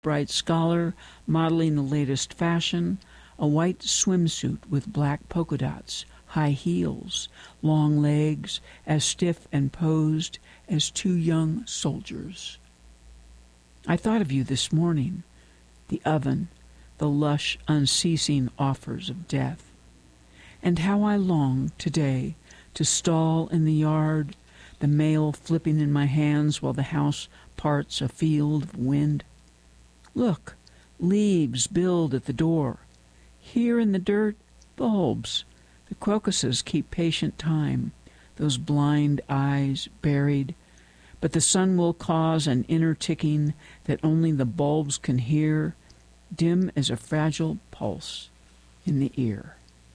bright scholar modeling the latest fashion, a white swimsuit with black polka dots, high heels, long legs, as stiff and posed as two young soldiers. I thought of you this morning, the oven, the lush, unceasing offers of death, and how I long today to stall in the yard, the mail flipping in my hands while the house parts a field of wind. Look, leaves build at the door. Here in the dirt, bulbs. The crocuses keep patient time, those blind eyes buried. But the sun will cause an inner ticking that only the bulbs can hear, dim as a fragile pulse in the ear.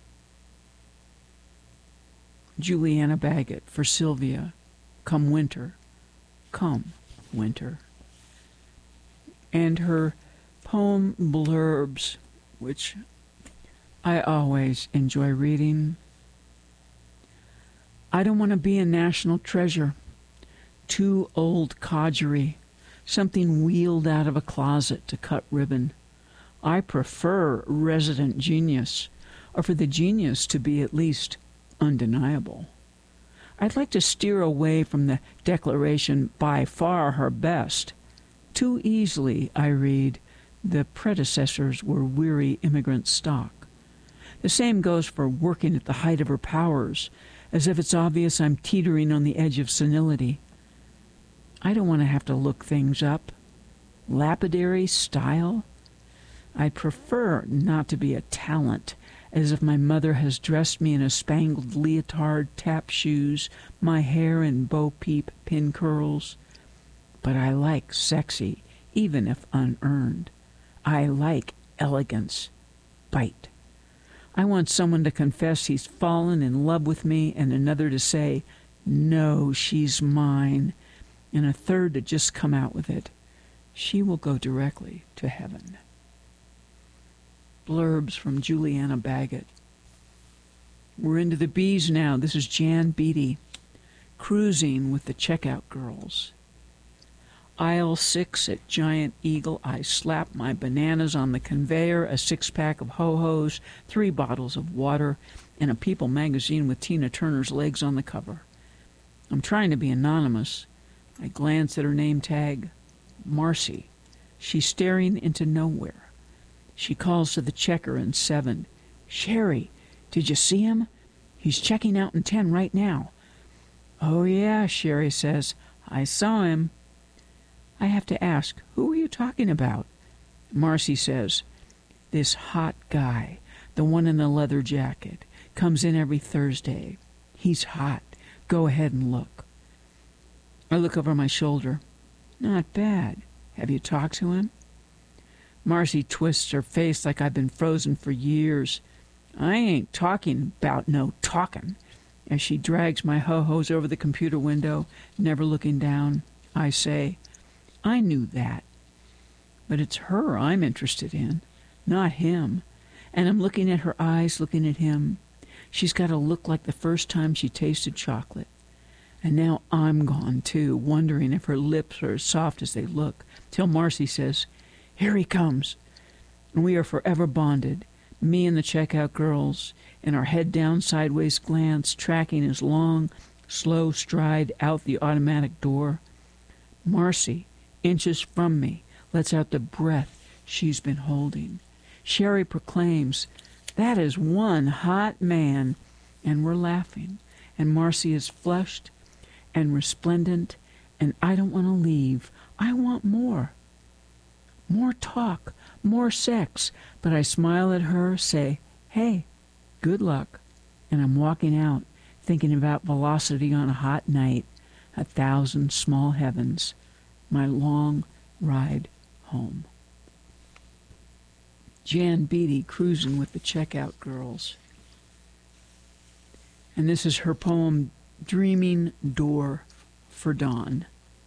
Juliana Baggett for Sylvia. Come winter, come winter. And her poem blurbs, which I always enjoy reading. I don't want to be a national treasure, too old codgery, something wheeled out of a closet to cut ribbon. I prefer resident genius, or for the genius to be at least undeniable. I'd like to steer away from the declaration, by far her best. Too easily, I read, the predecessors were weary immigrant stock. The same goes for working at the height of her powers, as if it's obvious I'm teetering on the edge of senility. I don't want to have to look things up. Lapidary style? I prefer not to be a talent, as if my mother has dressed me in a spangled leotard, tap shoes, my hair in bo-peep pin curls. But I like sexy, even if unearned. I like elegance. Bite. I want someone to confess he's fallen in love with me, and another to say, no, she's mine, and a third to just come out with it. She will go directly to heaven. Blurbs from Juliana Baggett. We're into the bees now. This is Jan Beatty, cruising with the checkout girls. Aisle 6 at Giant Eagle, I slap my bananas on the conveyor, a 6-pack of Ho-Hos, 3 bottles of water, and a People magazine with Tina Turner's legs on the cover. I'm trying to be anonymous. I glance at her name tag. Marcy. She's staring into nowhere. She calls to the checker in 7. Sherry, did you see him? He's checking out in 10 right now. Oh, yeah, Sherry says. I saw him. I have to ask, who are you talking about? Marcy says, this hot guy, the one in the leather jacket, comes in every Thursday. He's hot. Go ahead and look. I look over my shoulder. Not bad. Have you talked to him? Marcy twists her face like I've been frozen for years. I ain't talking about no talking. As she drags my ho-hos over the computer window, never looking down, I say, I knew that. But it's her I'm interested in, not him. And I'm looking at her eyes, looking at him. She's got a look like the first time she tasted chocolate. And now I'm gone, too, wondering if her lips are as soft as they look, till Marcy says, here he comes. And we are forever bonded, me and the checkout girls, and our head-down sideways glance tracking his long, slow stride out the automatic door. Marcy, inches from me, lets out the breath she's been holding. Sherry proclaims, that is one hot man. And we're laughing. And Marcy is flushed and resplendent. And I don't want to leave. I want more. More talk. More sex. But I smile at her, say, hey, good luck. And I'm walking out, thinking about velocity on a hot night, 1,000 small heavens. My long ride home. Jan Beatty, cruising with the checkout girls. And this is her poem, Dreaming Door for Dawn.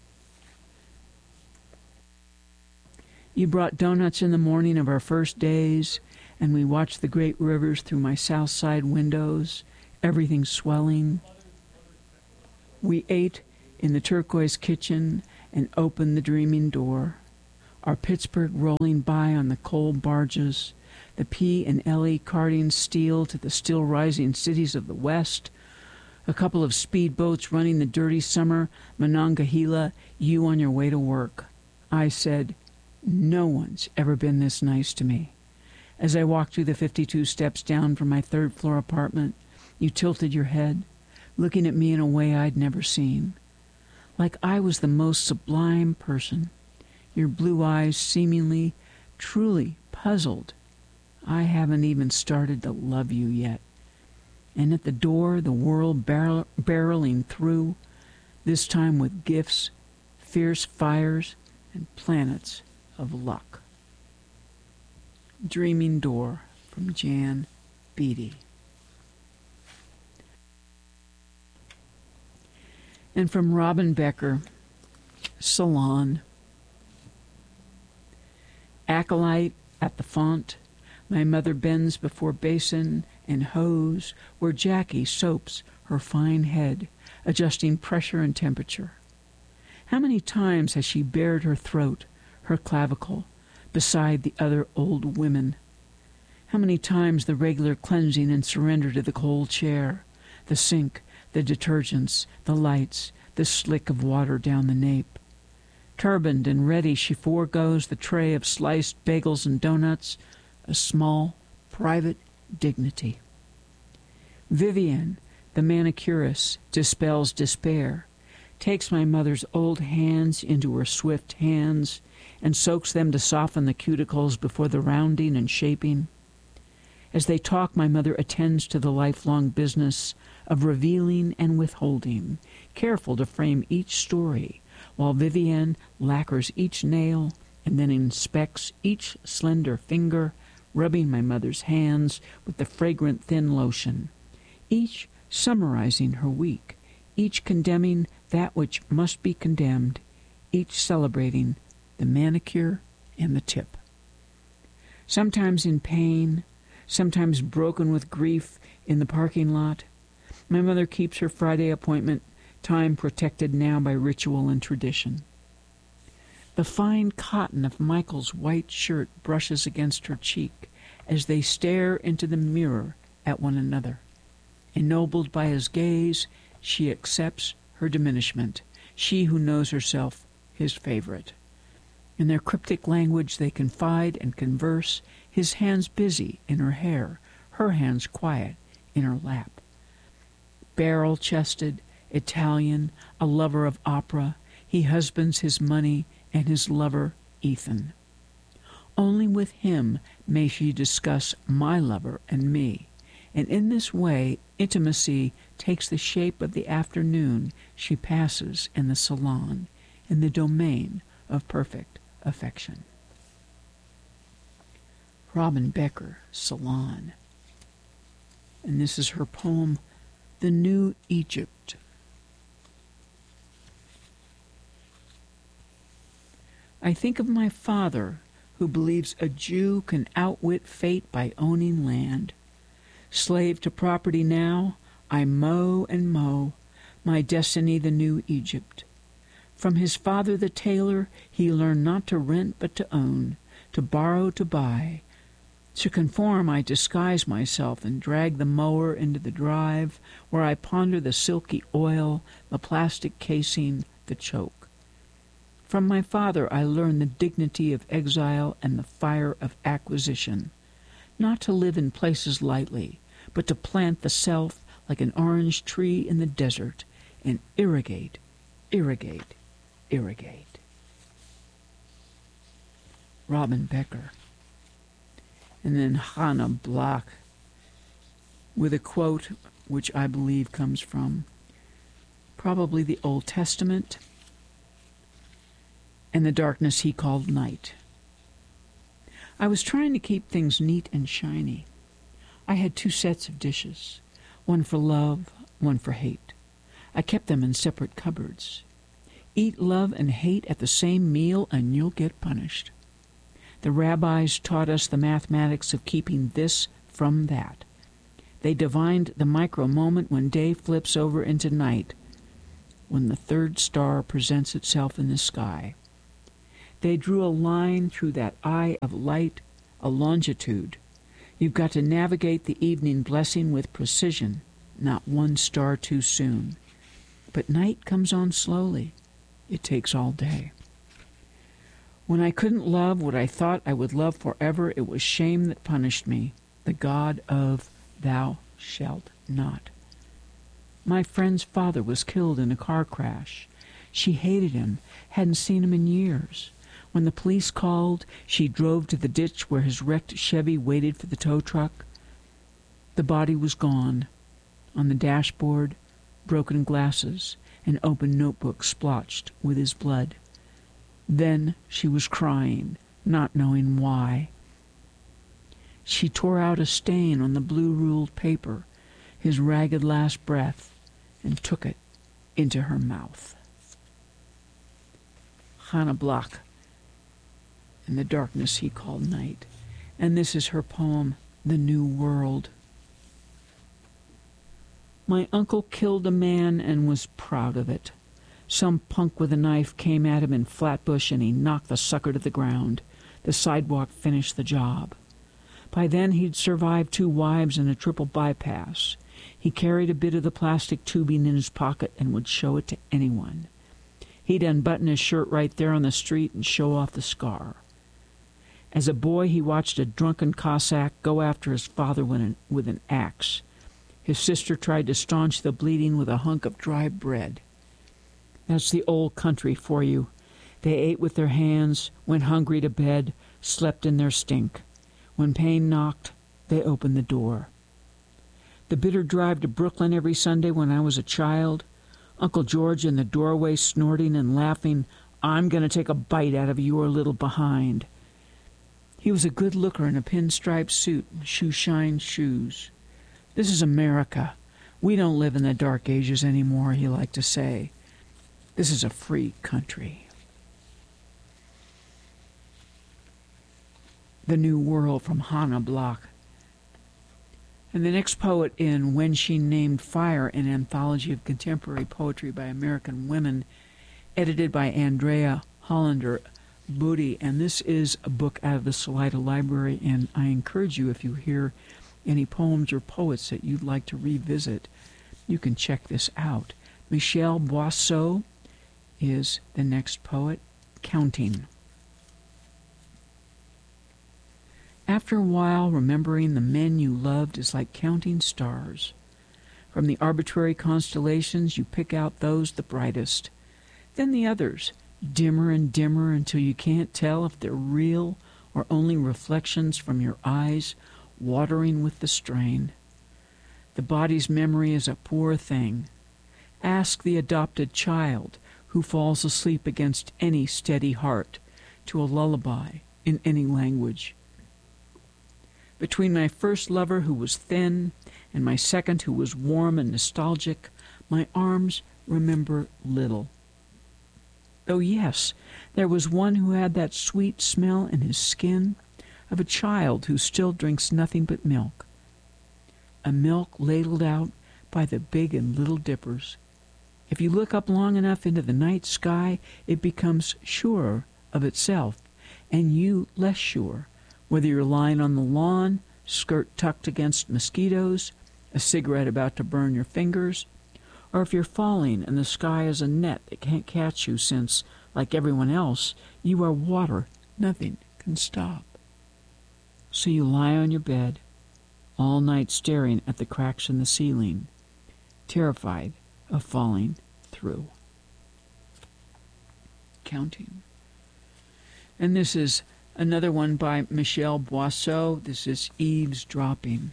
You brought donuts in the morning of our first days, and we watched the great rivers through my south side windows, everything swelling. We ate in the turquoise kitchen and opened the dreaming door. our Pittsburgh rolling by on the coal barges, the P and Ellie carting steel to the still-rising cities of the West, a couple of speedboats running the dirty summer Monongahela, you on your way to work. I said, no one's ever been this nice to me. As I walked through the 52 steps down from my third-floor apartment, you tilted your head, looking at me in a way I'd never seen. Like I was the most sublime person, your blue eyes seemingly, truly puzzled. I haven't even started to love you yet. And at the door, the world barreling through, this time with gifts, fierce fires, and planets of luck. Dreaming Door from Jan Beattie. And from Robin Becker, Salon. Acolyte at the font, my mother bends before basin and hose where Jackie soaps her fine head, adjusting pressure and temperature. How many times has she bared her throat, her clavicle, beside the other old women? How many times the regular cleansing and surrender to the cold chair, the sink, the detergents, the lights, the slick of water down the nape. Turbaned and ready, she foregoes the tray of sliced bagels and donuts, a small, private dignity. Vivian, the manicurist, dispels despair, takes my mother's old hands into her swift hands, and soaks them to soften the cuticles before the rounding and shaping. As they talk, my mother attends to the lifelong business of revealing and withholding, careful to frame each story, while Vivienne lacquers each nail and then inspects each slender finger, rubbing my mother's hands with the fragrant thin lotion, each summarizing her week, each condemning that which must be condemned, each celebrating the manicure and the tip. Sometimes in pain, sometimes broken with grief in the parking lot, my mother keeps her Friday appointment time protected now by ritual and tradition. The fine cotton of Michael's white shirt brushes against her cheek as they stare into the mirror at one another. Ennobled by his gaze, she accepts her diminishment, she who knows herself his favorite. In their cryptic language they confide and converse, his hands busy in her hair, her hands quiet in her lap. Barrel-chested, Italian, a lover of opera, he husbands his money and his lover, Ethan. Only with him may she discuss my lover and me, and in this way intimacy takes the shape of the afternoon she passes in the salon, in the domain of perfect affection. Robin Becker, Salon. And this is her poem, The New Egypt. I think of my father, who believes a Jew can outwit fate by owning land. Slave to property now, I mow and mow, my destiny the new Egypt. From his father the tailor, he learned not to rent but to own, to borrow, to buy. To conform, I disguise myself and drag the mower into the drive, where I ponder the silky oil, the plastic casing, the choke. From my father I learned the dignity of exile and the fire of acquisition, not to live in places lightly, but to plant the self like an orange tree in the desert and irrigate, irrigate, irrigate. Robin Becker. And then Hannah Block with a quote which I believe comes from probably the Old Testament, and the darkness he called night. I was trying to keep things neat and shiny. I had 2 sets of dishes, one for love, one for hate. I kept them in separate cupboards. Eat love and hate at the same meal and you'll get punished. The rabbis taught us the mathematics of keeping this from that. They divined the micro moment when day flips over into night, when the third star presents itself in the sky. They drew a line through that eye of light, a longitude. You've got to navigate the evening blessing with precision, not one star too soon. But night comes on slowly. It takes all day. When I couldn't love what I thought I would love forever, it was shame that punished me, the God of thou shalt not. My friend's father was killed in a car crash. She hated him, hadn't seen him in years. When the police called, she drove to the ditch where his wrecked Chevy waited for the tow truck. The body was gone. On the dashboard, broken glasses, an open notebook splotched with his blood. Then she was crying, not knowing why. She tore out a stain on the blue-ruled paper, his ragged last breath, and took it into her mouth. Hannah Bloch, in the darkness he called night. And this is her poem, The New World. My uncle killed a man and was proud of it. Some punk with a knife came at him in Flatbush and he knocked the sucker to the ground. The sidewalk finished the job. By then he'd survived 2 wives and a triple bypass. He carried a bit of the plastic tubing in his pocket and would show it to anyone. He'd unbutton his shirt right there on the street and show off the scar. As a boy, he watched a drunken Cossack go after his father with an axe. His sister tried to staunch the bleeding with a hunk of dry bread. That's the old country for you. They ate with their hands, went hungry to bed, slept in their stink. When pain knocked, they opened the door. The bitter drive to Brooklyn every Sunday when I was a child, Uncle George in the doorway snorting and laughing, "I'm going to take a bite out of your little behind." He was a good looker in a pinstripe suit and shoe-shined shoes. "This is America. We don't live in the dark ages anymore," he liked to say. "This is a free country." The New World from Hannah Bloch. And the next poet in When She Named Fire, an anthology of contemporary poetry by American women, edited by Andrea Hollander Booty. And this is a book out of the Salida Library, and I encourage you, if you hear any poems or poets that you'd like to revisit, you can check this out. Michelle Boisseau is the next poet, Counting. After a while, remembering the men you loved is like counting stars. From the arbitrary constellations, you pick out those the brightest. Then the others, dimmer and dimmer until you can't tell if they're real or only reflections from your eyes watering with the strain. The body's memory is a poor thing. Ask the adopted child who falls asleep against any steady heart to a lullaby in any language. Between my first lover, who was thin, and my second, who was warm and nostalgic, my arms remember little. Oh yes, there was one who had that sweet smell in his skin of a child who still drinks nothing but milk. A milk ladled out by the big and little dippers. If you look up long enough into the night sky, it becomes surer of itself, and you less sure, whether you're lying on the lawn, skirt tucked against mosquitoes, a cigarette about to burn your fingers, or if you're falling and the sky is a net that can't catch you since, like everyone else, you are water nothing can stop. So you lie on your bed, all night staring at the cracks in the ceiling, terrified of falling through. Counting. And this is another one by Michelle Boisseau. This is Eavesdropping.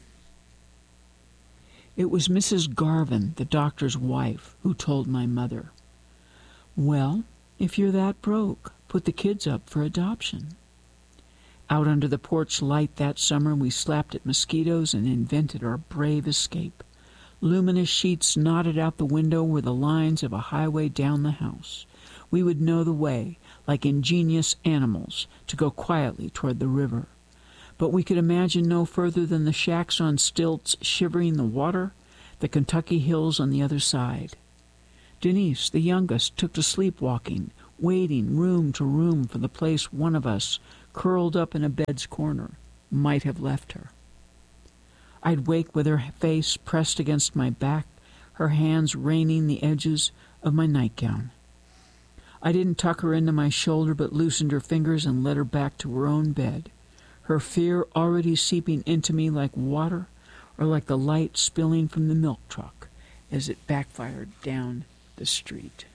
It was Mrs. Garvin, the doctor's wife, who told my mother, "Well, if you're that broke, put the kids up for adoption." Out under the porch light that summer, we slapped at mosquitoes and invented our brave escape. Luminous sheets knotted out the window were the lines of a highway down the house. We would know the way, like ingenious animals, to go quietly toward the river. But we could imagine no further than the shacks on stilts shivering the water, the Kentucky hills on the other side. Denise, the youngest, took to sleepwalking, waiting room to room for the place one of us, curled up in a bed's corner, might have left her. I'd wake with her face pressed against my back, her hands reining the edges of my nightgown. I didn't tuck her into my shoulder, but loosened her fingers and led her back to her own bed, her fear already seeping into me like water or like the light spilling from the milk truck as it backfired down the street.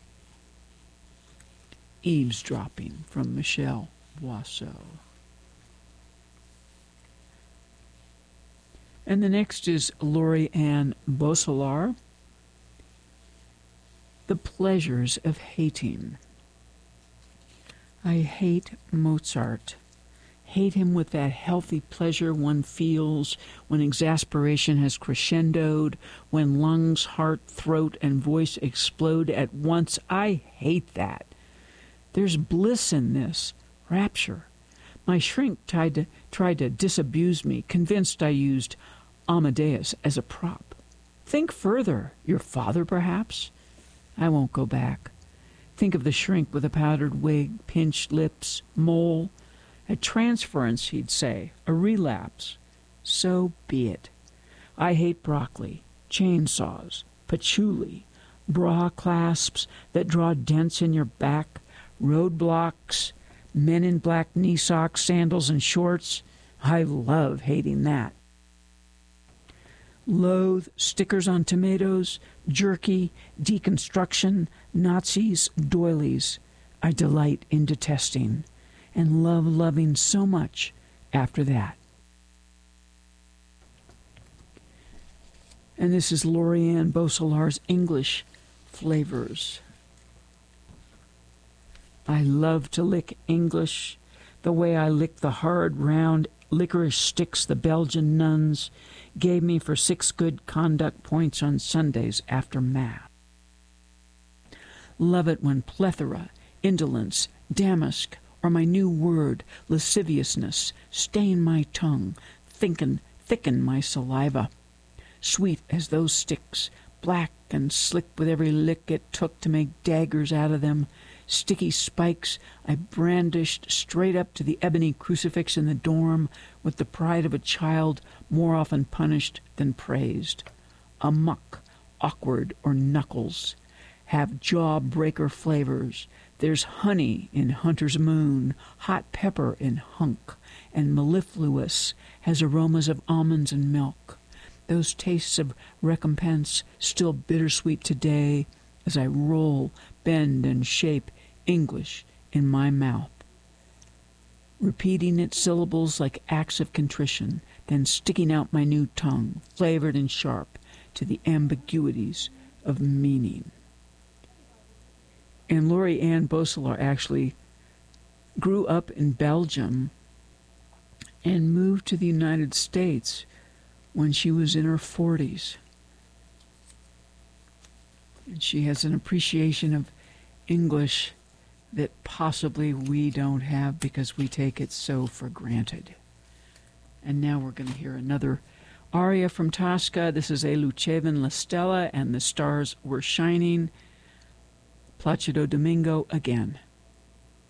Eavesdropping from Michelle Boisseau. And the next is Lori Ann Boesselaar, The Pleasures of Hating. I hate Mozart. Hate him with that healthy pleasure one feels when exasperation has crescendoed, when lungs, heart, throat, and voice explode at once. I hate that. There's bliss in this, rapture. My shrink tried to disabuse me, convinced I used Amadeus as a prop. Think further. Your father, perhaps? I won't go back. Think of the shrink with a powdered wig, pinched lips, mole. A transference, he'd say, a relapse. So be it. I hate broccoli, chainsaws, patchouli, bra clasps that draw dents in your back, roadblocks, men in black knee socks, sandals, and shorts. I love hating that. Loathe stickers on tomatoes, jerky, deconstruction, Nazis, doilies. I delight in detesting and love loving so much after that. And this is Lori Ann Boesselaar's English Flavors. I love to lick English the way I lick the hard, round licorice sticks the Belgian nuns gave me for 6 good conduct points on Sundays after Mass. Love it when plethora, indolence, damask, or my new word, lasciviousness, stain my tongue, thicken my saliva. Sweet as those sticks, black and slick with every lick it took to make daggers out of them, sticky spikes I brandished straight up to the ebony crucifix in the dorm with the pride of a child more often punished than praised. Amuck, awkward, or knuckles have jaw-breaker flavors. There's honey in Hunter's Moon, hot pepper in Hunk, and mellifluous has aromas of almonds and milk. Those tastes of recompense still bittersweet today as I roll, bend, and shape English in my mouth, repeating its syllables like acts of contrition, then sticking out my new tongue, flavored and sharp, to the ambiguities of meaning. And Lori Ann Boesselaar actually grew up in Belgium and moved to the United States when she was in her 40s. And she has an appreciation of English that possibly we don't have because we take it so for granted. And now we're going to hear another aria from Tosca. This is E lucevano le stelle, and the stars were shining. Placido Domingo again.